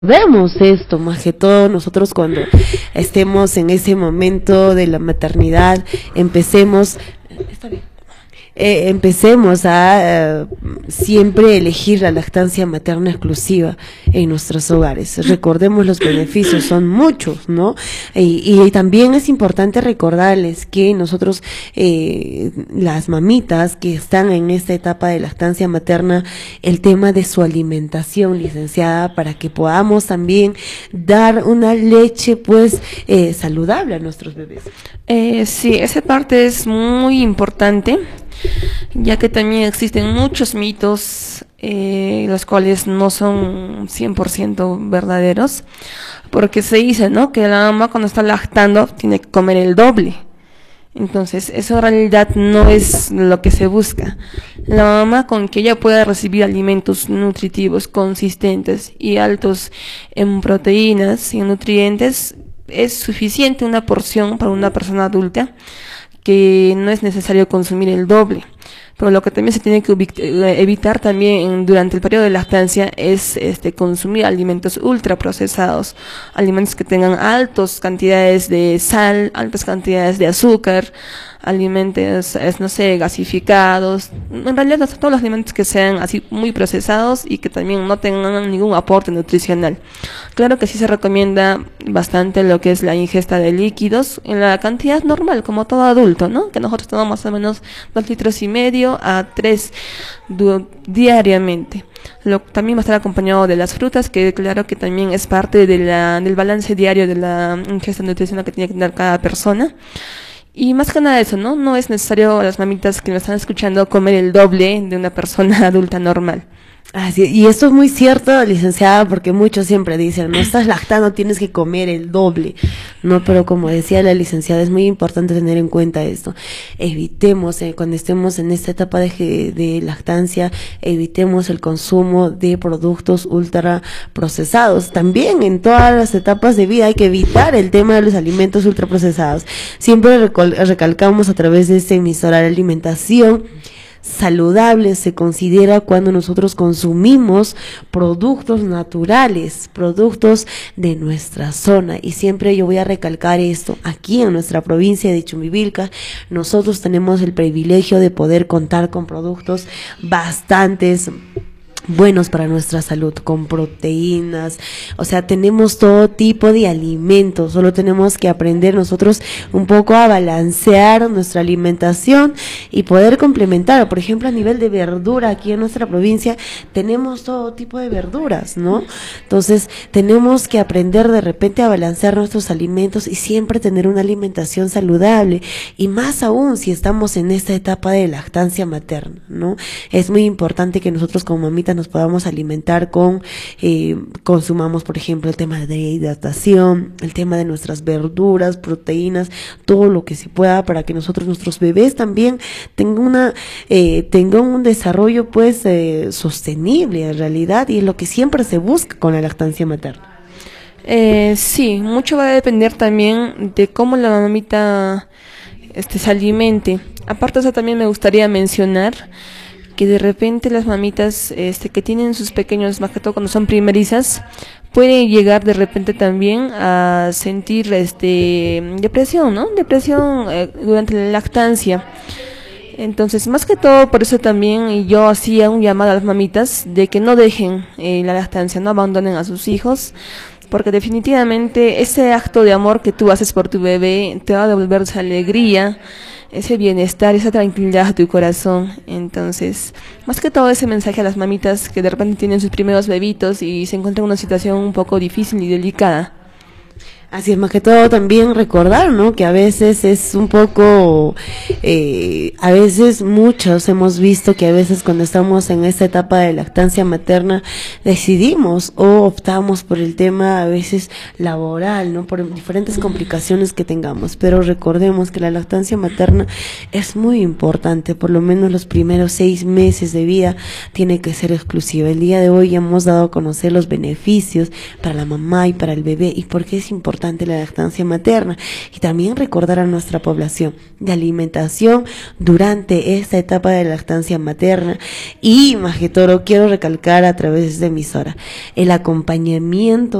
Vemos esto, más que todo nosotros cuando estemos en ese momento de la maternidad, empecemos, está bien, empecemos a siempre elegir la lactancia materna exclusiva en nuestros hogares. Recordemos los beneficios, son muchos, ¿no? Y también es importante recordarles que nosotros, las mamitas que están en esta etapa de lactancia materna, el tema de su alimentación, licenciada, para que podamos también dar una leche, pues, saludable a nuestros bebés. Sí, esa parte es muy importante, ya que también existen muchos mitos, los cuales no son 100% verdaderos, porque se dice, ¿no?, que la mamá cuando está lactando tiene que comer el doble. Entonces, eso en realidad no es lo que se busca. La mamá, con que ella pueda recibir alimentos nutritivos, consistentes y altos en proteínas y en nutrientes, es suficiente una porción para una persona adulta, que no es necesario consumir el doble. Pero lo que también se tiene que evitar también durante el periodo de lactancia es consumir alimentos ultraprocesados, alimentos que tengan altas cantidades de sal, altas cantidades de azúcar, alimentos, no sé, gasificados, en realidad todos los alimentos que sean así muy procesados y que también no tengan ningún aporte nutricional. Claro que sí se recomienda bastante lo que es la ingesta de líquidos en la cantidad normal, como todo adulto, ¿no? Que nosotros tomamos más o menos 2,5 litros a 3 diariamente. También va a estar acompañado de las frutas, que claro que también es parte de del balance diario de la ingesta nutricional que tiene que tener cada persona. Y más que nada eso, ¿no? No es necesario a las mamitas que me están escuchando comer el doble de una persona adulta normal. Así, y esto es muy cierto, licenciada, porque muchos siempre dicen, no estás lactando, tienes que comer el doble, ¿no? Pero como decía la licenciada, es muy importante tener en cuenta esto. Evitemos, cuando estemos en esta etapa de lactancia, evitemos el consumo de productos ultra procesados. También en todas las etapas de vida hay que evitar el tema de los alimentos ultraprocesados. Siempre recalcamos a través de esta emisora: la alimentación saludable se considera cuando nosotros consumimos productos naturales, productos de nuestra zona. Y siempre yo voy a recalcar esto: aquí en nuestra provincia de Chumbivilcas, nosotros tenemos el privilegio de poder contar con productos bastantes buenos para nuestra salud, con proteínas, o sea, tenemos todo tipo de alimentos. Solo tenemos que aprender nosotros un poco a balancear nuestra alimentación y poder complementar. Por ejemplo, a nivel de verdura, aquí en nuestra provincia tenemos todo tipo de verduras, ¿no? Entonces, tenemos que aprender de repente a balancear nuestros alimentos y siempre tener una alimentación saludable, y más aún si estamos en esta etapa de lactancia materna, ¿no? Es muy importante que nosotros como mamitas nos podamos alimentar con, consumamos, por ejemplo, el tema de hidratación, el tema de nuestras verduras, proteínas, todo lo que se pueda, para que nuestros bebés también tengan un desarrollo, pues, sostenible en realidad, y es lo que siempre se busca con la lactancia materna. Sí, mucho va a depender también de cómo la mamita se alimente. Aparte de eso, también me gustaría mencionar que de repente las mamitas que tienen sus pequeños, más que todo cuando son primerizas, pueden llegar de repente también a sentir depresión, ¿no? Depresión durante la lactancia. Entonces, más que todo, por eso también yo hacía un llamado a las mamitas de que no dejen la lactancia, no abandonen a sus hijos, porque definitivamente ese acto de amor que tú haces por tu bebé te va a devolver esa alegría, ese bienestar, esa tranquilidad a tu corazón. Entonces, más que todo, ese mensaje a las mamitas que de repente tienen sus primeros bebitos y se encuentran en una situación un poco difícil y delicada. Así es, más que todo también recordar, ¿no?, que a veces es un poco, a veces muchos hemos visto que a veces cuando estamos en esta etapa de lactancia materna decidimos o optamos por el tema a veces laboral, ¿no?, por diferentes complicaciones que tengamos. Pero recordemos que la lactancia materna es muy importante, por lo menos los primeros 6 meses de vida tiene que ser exclusiva. El día de hoy hemos dado a conocer los beneficios para la mamá y para el bebé, y por qué es importante importante la lactancia materna y también recordar a nuestra población de alimentación durante esta etapa de lactancia materna y más que todo quiero recalcar a través de emisora el acompañamiento